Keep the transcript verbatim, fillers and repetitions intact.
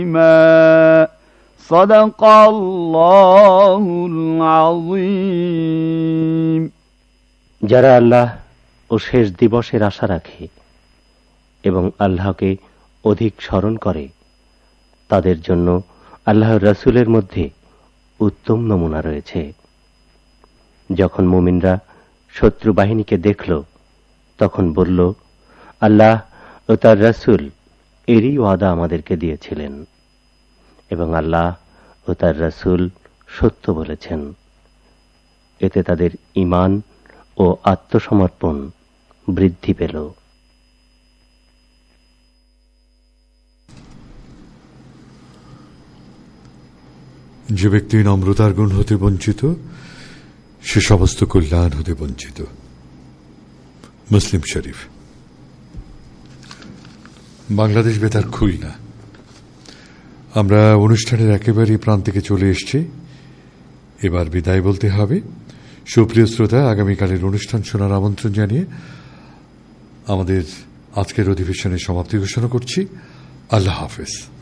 সাদাকাল্লাহুল আযীম। যারা আল্লাহ ও শেষ দিবসের আশা রাখে এবং আল্লাহকে অধিক স্মরণ করে, তাদের জন্য আল্লাহর রাসূলের মধ্যে উত্তম নমুনা রয়েছে। যখন মুমিনরা শত্রু বাহিনীকে দেখল, তখন বলল, আল্লাহ ও তার রাসূল এরই ওয়াদা আমাদেরকে দিয়েছিলেন, এবং আল্লাহ ও তার রাসূল সত্য বলেছেন। এতে তাদের ঈমান ও আত্মসমর্পণ বৃদ্ধি পেল। যে ব্যক্তি নম্রতার গুণ হতে বঞ্চিত, সে সমস্ত কল্যাণ হতে বঞ্চিত। মুসলিম শরীফ। বাংলাদেশ বেতার খুলনা। আমরা অনুষ্ঠানের একেবারেই প্রান্তিকে চলে এসেছি। এবার বিদায় বলতে হবে। সুপ্রিয় শ্রোতা, আগামীকালের অনুষ্ঠান শোনার আমন্ত্রণ জানিয়ে আমাদের আজকের অধিবেশনের সমাপ্তি ঘোষণা করছি। আল্লাহ হাফেজ।